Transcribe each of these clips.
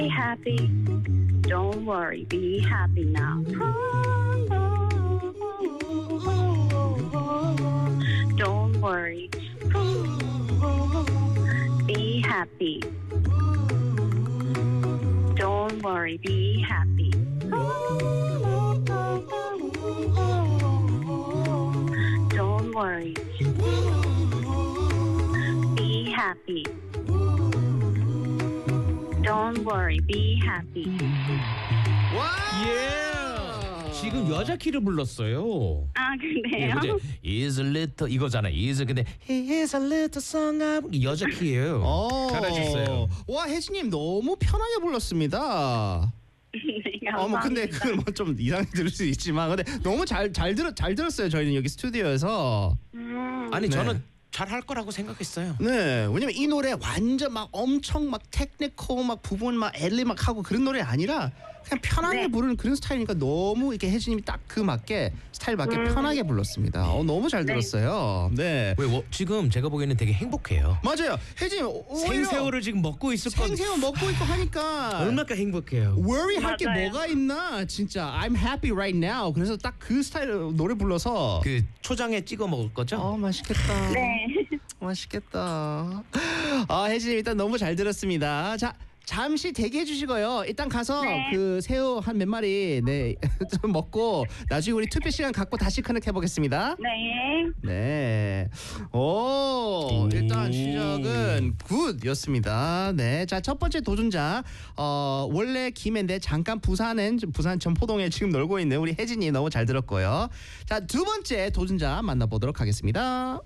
Be happy. Don't worry. Be happy now. Don't worry. Be happy. Don't worry. Be happy. Don't worry. Be happy. Don't worry. Be happy. 예. 지금 여자 키를 불렀어요. 아, 그래요? 그죠? Is a little 이거잖아. Is 근데 he is a little song up 여자 키예요. 잘해주세요. 와, 혜진님 너무 편하게 불렀습니다. 네, 뭐 근데 감사합니다. 그건 뭐좀 이상하게 들을 수 있지만 근데 너무 잘 들었어요. 저희는 여기 스튜디오에서. 아니 네. 저는 잘할 거라고 생각했어요. 네, 왜냐면 이 노래 완전 막 엄청 막 테크니컬 막 부분 막 엘리 막 하고 그런 노래 아니라 그냥 편하게 네. 부르는 그런 스타일이니까 너무 이렇게 혜진님이 딱 그 맞게 스타일 맞게 편하게 불렀습니다. 너무 잘 네. 들었어요. 네, 왜 지금 제가 보기에는 되게 행복해요. 맞아요. 혜진님 오히려 생새우를 지금 먹고 있을 거 생새우 먹고 있고 하니까 얼마나 행복해요. worry 할 게 맞아요. 뭐가 있나 진짜 I'm happy right now. 그래서 딱 그 스타일 노래 불러서 그 초장에 찍어 먹을 거죠? 맛있겠다. 네. 맛있겠다. 혜진님 일단 너무 잘 들었습니다. 자, 잠시 대기해 주시고요. 일단 가서 네. 그 새우 한 몇 마리 좀 먹고 나중에 우리 투표 시간 갖고 다시 커넥해 보겠습니다. 네. 네. 오, 일단 시작은 굿이었습니다. 네. 자, 첫 번째 도전자. 원래 김해인데 잠깐 부산 전포동에 지금 놀고 있는 우리 혜진이 너무 잘 들었고요. 자, 두 번째 도전자 만나보도록 하겠습니다.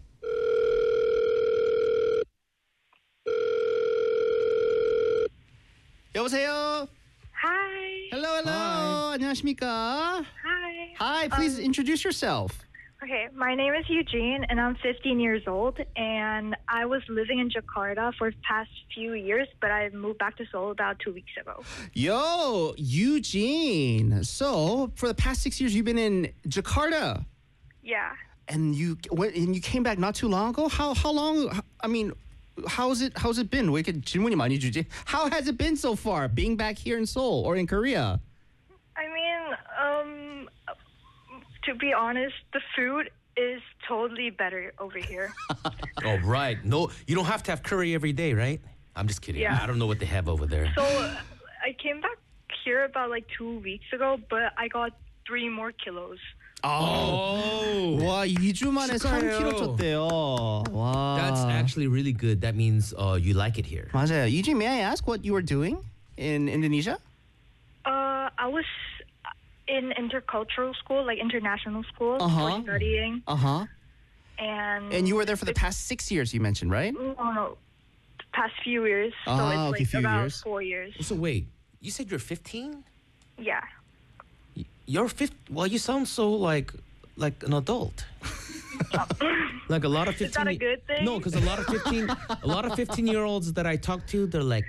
여보세요. Hi. Hello, hello. 안녕하십니까? Hi. Hi, please introduce yourself. Okay, my name is Eugene, and I'm 15 years old, and I was living in Jakarta for the past few years, but I moved back to Seoul about 2 weeks ago. Yo, Eugene. So, for the past 6 years, you've been in Jakarta, Yeah. and you came back not too long ago. How long? I mean, how's it been? 왜 이렇게 질문이 많이 주지? How has it been so far, being back here in Seoul or in Korea? I mean, to be honest, the food is totally better over here. Oh, right. No, you don't have to have curry every day, right? I'm just kidding. Yeah. I don't know what they have over there. So I came back here about like 2 weeks ago, but I got 3 more kilos. Oh. 와, 2주 만에 축하해요. 3kg 쪘대요. 와. That's actually really good. That means you like it here. 맞아요. Eugene, may I ask what you were doing in Indonesia? I was in intercultural school, like international school, Uh-huh. for studying, Uh-huh. and you were there for the past 6 years, you mentioned, right? no, the past few years. So Ah, it's okay, like few about years. 4 years. So wait, you said you're 15? Yeah. You're 15? Well, you sound so like an adult. Like a lot of 15. Is that a good thing? No, because a lot of 15-year-olds that I talk to, they're like,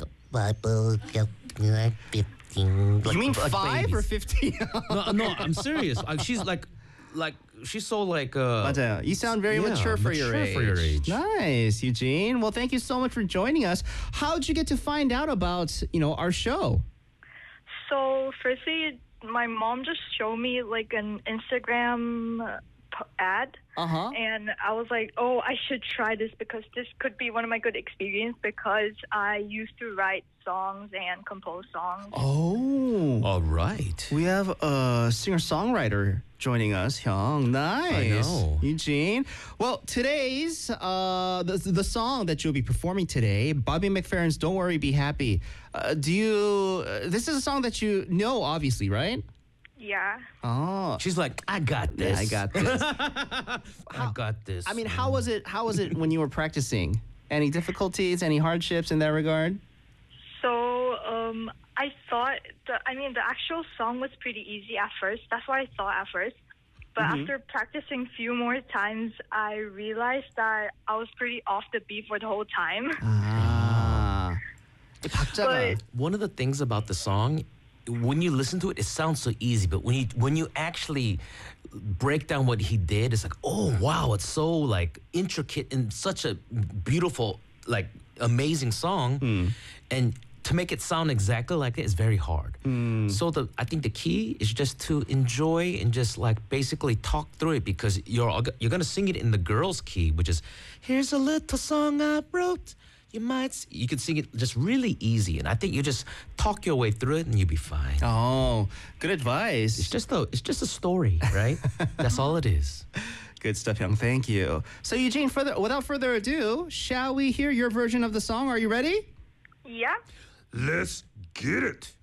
you're 15. You mean like 5 or babies. 15? No, I'm serious. She's like she's so like. 맞아요. You sound very Yeah, mature for your mature age. for your age. Nice, Eugene. Well, thank you so much for joining us. How'd you get to find out about, our show? So firstly, my mom just showed me like an Instagram ad. Uh-huh. And I was like, oh, I should try this because this could be one of my good experience because I used to write songs and compose songs. Oh. All right. We have a singer-songwriter joining us, Hyung. Nice. know. Eugene. Well, today's the song that you'll be performing today, Bobby McFerrin's "Don't Worry, Be Happy." This is a song that you know, obviously, right? Yeah. Oh. She's like, I got Yeah, this. I got this. I got this. I mean, how was it when you were practicing? Any difficulties, any hardships in that regard? So I thought the actual song was pretty easy at first. That's what I thought at first. But after practicing a few more times, I realized that I was pretty off the beat for the whole time. 아. 이 박자가. But One of the things about the song, when you listen to it, it sounds so easy. But when you actually break down what he did, it's like, oh wow, it's so like intricate and such a beautiful, like amazing song. And to make it sound exactly like it is very hard. So I think the key is just to enjoy and just like basically talk through it, because you're gonna sing it in the girl's key, which is, here's a little song I wrote. You could sing it just really easy, and I think you just talk your way through it and you'll be fine. Oh, good advice. It's just a story, right? That's all it is. Good stuff, Hyung. Thank you. So Eugene, without further ado, shall we hear your version of the song? Are you ready? Yeah. Let's get it.